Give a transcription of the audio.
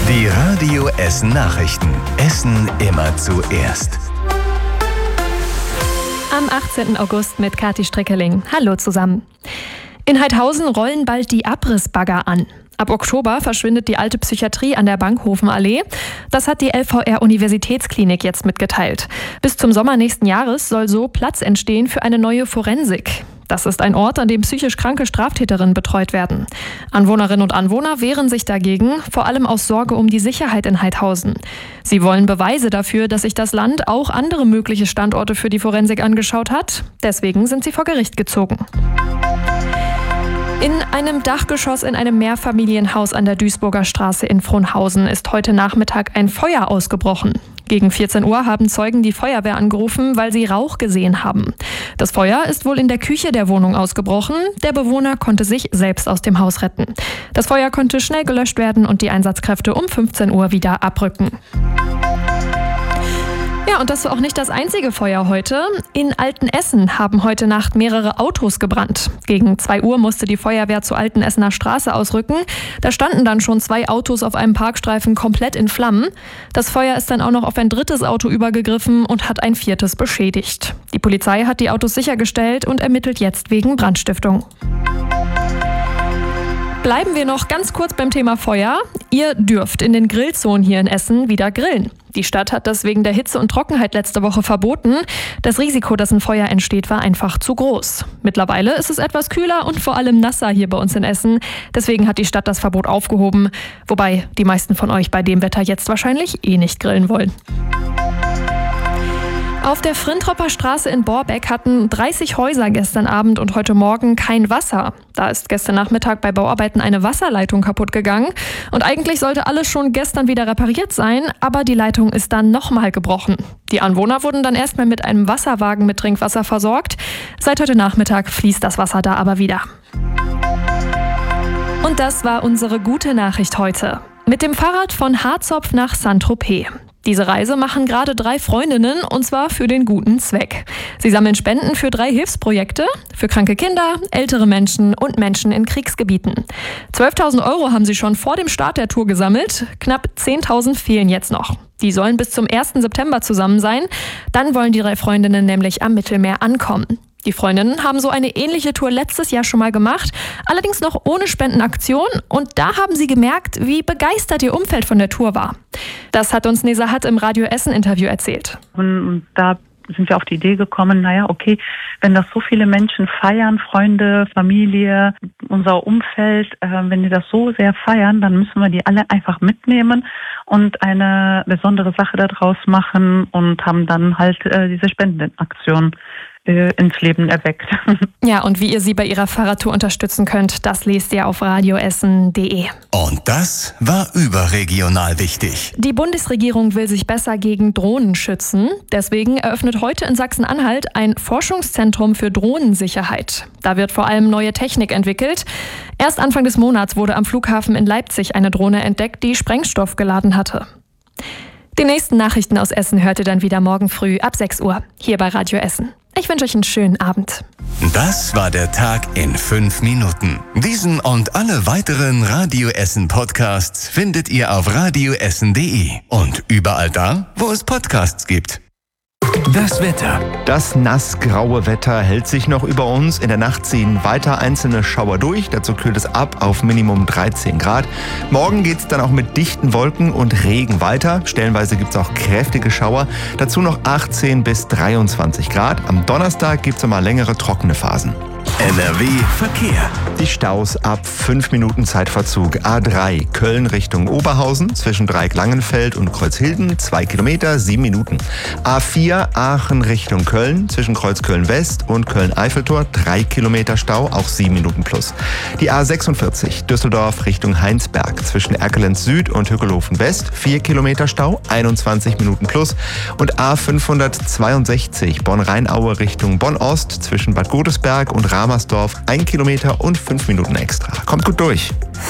Die Radio Essen Nachrichten. Essen immer zuerst. Am 18. August mit Kathi Strickeling. Hallo zusammen. In Heidhausen rollen bald die Abrissbagger an. Ab Oktober verschwindet die alte Psychiatrie an der Bankhofenallee. Das hat die LVR-Universitätsklinik jetzt mitgeteilt. Bis zum Sommer nächsten Jahres soll so Platz entstehen für eine neue Forensik. Das ist ein Ort, an dem psychisch kranke Straftäterinnen betreut werden. Anwohnerinnen und Anwohner wehren sich dagegen, vor allem aus Sorge um die Sicherheit in Heidhausen. Sie wollen Beweise dafür, dass sich das Land auch andere mögliche Standorte für die Forensik angeschaut hat. Deswegen sind sie vor Gericht gezogen. In einem Dachgeschoss in einem Mehrfamilienhaus an der Duisburger Straße in Frohnhausen ist heute Nachmittag ein Feuer ausgebrochen. Gegen 14 Uhr haben Zeugen die Feuerwehr angerufen, weil sie Rauch gesehen haben. Das Feuer ist wohl in der Küche der Wohnung ausgebrochen. Der Bewohner konnte sich selbst aus dem Haus retten. Das Feuer konnte schnell gelöscht werden und die Einsatzkräfte um 15 Uhr wieder abrücken. Ja, und das war auch nicht das einzige Feuer heute. In Altenessen haben heute Nacht mehrere Autos gebrannt. Gegen 2 Uhr musste die Feuerwehr zur Altenessener Straße ausrücken. Da standen dann schon 2 Autos auf einem Parkstreifen komplett in Flammen. Das Feuer ist dann auch noch auf ein 3. Auto übergegriffen und hat ein 4. beschädigt. Die Polizei hat die Autos sichergestellt und ermittelt jetzt wegen Brandstiftung. Bleiben wir noch ganz kurz beim Thema Feuer. Ihr dürft in den Grillzonen hier in Essen wieder grillen. Die Stadt hat das wegen der Hitze und Trockenheit letzte Woche verboten. Das Risiko, dass ein Feuer entsteht, war einfach zu groß. Mittlerweile ist es etwas kühler und vor allem nasser hier bei uns in Essen. Deswegen hat die Stadt das Verbot aufgehoben. Wobei die meisten von euch bei dem Wetter jetzt wahrscheinlich nicht grillen wollen. Auf der Frintropper Straße in Borbeck hatten 30 Häuser gestern Abend und heute Morgen kein Wasser. Da ist gestern Nachmittag bei Bauarbeiten eine Wasserleitung kaputt gegangen. Und eigentlich sollte alles schon gestern wieder repariert sein, aber die Leitung ist dann nochmal gebrochen. Die Anwohner wurden dann erstmal mit einem Wasserwagen mit Trinkwasser versorgt. Seit heute Nachmittag fließt das Wasser da aber wieder. Und das war unsere gute Nachricht heute. Mit dem Fahrrad von Harzopf nach Saint-Tropez. Diese Reise machen gerade 3 Freundinnen, und zwar für den guten Zweck. Sie sammeln Spenden für 3 Hilfsprojekte, für kranke Kinder, ältere Menschen und Menschen in Kriegsgebieten. 12.000 € haben sie schon vor dem Start der Tour gesammelt, knapp 10.000 fehlen jetzt noch. Die sollen bis zum 1. September zusammen sein, dann wollen die 3 Freundinnen nämlich am Mittelmeer ankommen. Die Freundinnen haben so eine ähnliche Tour letztes Jahr schon mal gemacht, allerdings noch ohne Spendenaktion, und da haben sie gemerkt, wie begeistert ihr Umfeld von der Tour war. Das hat uns Nezahat im Radio Essen Interview erzählt. Und da sind wir auf die Idee gekommen, okay, wenn das so viele Menschen feiern, Freunde, Familie, unser Umfeld, wenn die das so sehr feiern, dann müssen wir die alle einfach mitnehmen und eine besondere Sache daraus machen und haben dann halt diese Spendenaktion ins Leben erweckt. Ja, und wie ihr sie bei ihrer Fahrradtour unterstützen könnt, das lest ihr auf radioessen.de. Und das war überregional wichtig. Die Bundesregierung will sich besser gegen Drohnen schützen. Deswegen eröffnet heute in Sachsen-Anhalt ein Forschungszentrum für Drohnensicherheit. Da wird vor allem neue Technik entwickelt. Erst Anfang des Monats wurde am Flughafen in Leipzig eine Drohne entdeckt, die Sprengstoff geladen hatte. Die nächsten Nachrichten aus Essen hört ihr dann wieder morgen früh ab 6 Uhr hier bei Radio Essen. Ich wünsche euch einen schönen Abend. Das war der Tag in 5 Minuten. Diesen und alle weiteren Radio Essen Podcasts findet ihr auf radioessen.de und überall da, wo es Podcasts gibt. Das Wetter. Das nassgraue Wetter hält sich noch über uns. In der Nacht ziehen weiter einzelne Schauer durch. Dazu kühlt es ab auf Minimum 13 Grad. Morgen geht es dann auch mit dichten Wolken und Regen weiter. Stellenweise gibt es auch kräftige Schauer. Dazu noch 18 bis 23 Grad. Am Donnerstag gibt es nochmal längere trockene Phasen. NRW Verkehr. Die Staus ab 5 Minuten Zeitverzug. A3 Köln Richtung Oberhausen zwischen Dreieck-Langenfeld und Kreuzhilden 2 Kilometer, 7 Minuten. A4 Aachen Richtung Köln zwischen Kreuzköln West und Köln-Eiffeltor 3 Kilometer Stau, auch 7 Minuten plus. Die A46 Düsseldorf Richtung Heinsberg zwischen Erkelenz Süd und Hückelhofen West 4 Kilometer Stau, 21 Minuten plus. Und A562 Bonn-Rheinaue Richtung Bonn-Ost zwischen Bad Godesberg und Ramersdorf 1 Kilometer und 5 Minuten extra. Kommt gut durch.